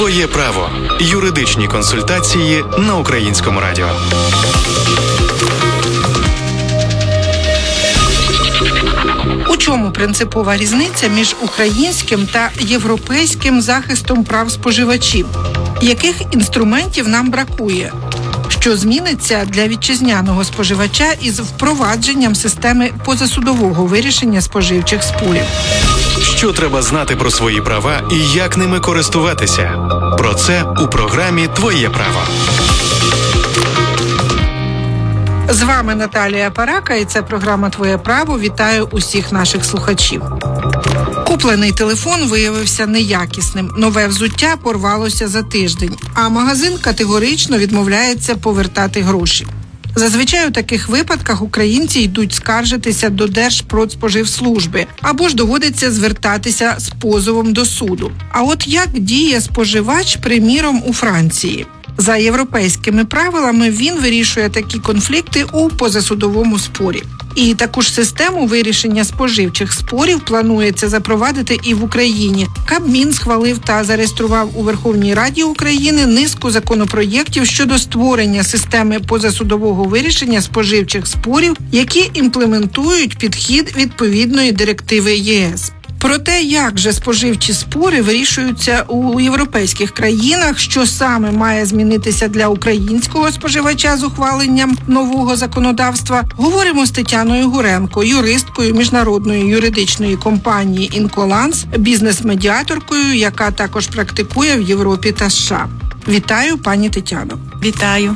Твоє право. Юридичні консультації на Українському радіо. У чому принципова різниця між українським та європейським захистом прав споживачів? Яких інструментів нам бракує? Що зміниться для вітчизняного споживача із впровадженням системи позасудового вирішення споживчих спорів? Що треба знати про свої права і як ними користуватися? Про це у програмі «Твоє право». З вами Наталія Парака, і це програма «Твоє право». Вітаю усіх наших слухачів. Куплений телефон виявився неякісним. Нове взуття порвалося за тиждень, а магазин категорично відмовляється повертати гроші. Зазвичай у таких випадках українці йдуть скаржитися до Держпродспоживслужби або ж доводиться звертатися з позовом до суду. А от як діє споживач, приміром, у Франції? За європейськими правилами він вирішує такі конфлікти у позасудовому спорі. І таку ж систему вирішення споживчих спорів планується запровадити і в Україні. Кабмін схвалив та зареєстрував у Верховній Раді України низку законопроєктів щодо створення системи позасудового вирішення споживчих спорів, які імплементують підхід відповідної директиви ЄС. Про те, як же споживчі спори вирішуються у європейських країнах, що саме має змінитися для українського споживача з ухваленням нового законодавства, говоримо з Тетяною Гуренко, юристкою міжнародної юридичної компанії «Інколанс», бізнес-медіаторкою, яка також практикує в Європі та США. Вітаю, пані Тетяно. Вітаю.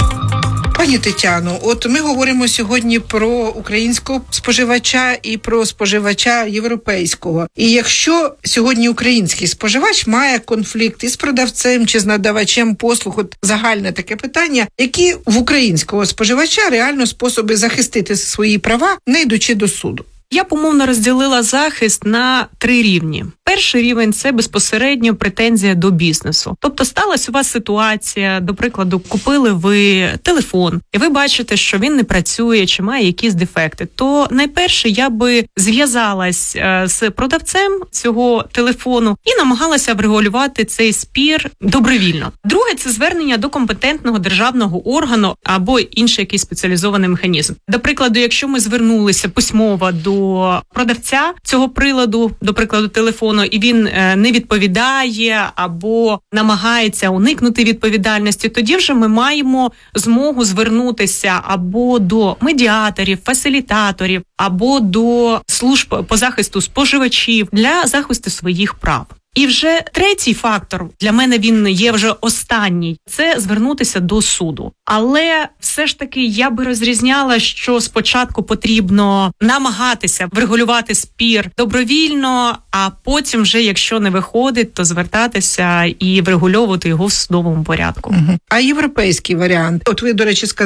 Пані Тетяно, от ми говоримо сьогодні про українського споживача і про споживача європейського. І якщо сьогодні український споживач має конфлікт із продавцем чи з надавачем послуг, от загальне таке питання, які в українського споживача реально способи захистити свої права, не йдучи до суду? Я б умовно розділила захист на 3 рівні. Перший рівень – це безпосередньо претензія до бізнесу. Тобто сталася у вас ситуація, до прикладу, купили ви телефон, і ви бачите, що він не працює чи має якісь дефекти. То найперше я би зв'язалась з продавцем цього телефону і намагалася врегулювати цей спір добровільно. Друге – це звернення до компетентного державного органу або інший якийсь спеціалізований механізм. До прикладу, якщо ми звернулися письмово до продавця цього приладу, до прикладу, телефону, і він не відповідає або намагається уникнути відповідальності, тоді вже ми маємо змогу звернутися або до медіаторів, фасилітаторів, або до служб по захисту споживачів для захисту своїх прав. І вже третій фактор, для мене він є вже останній, це звернутися до суду. Але все ж таки я би розрізняла, що спочатку потрібно намагатися врегулювати спір добровільно, а потім вже, якщо не виходить, то звертатися і врегульовувати його в судовому порядку. А європейський варіант? От ви, до речі, сказали,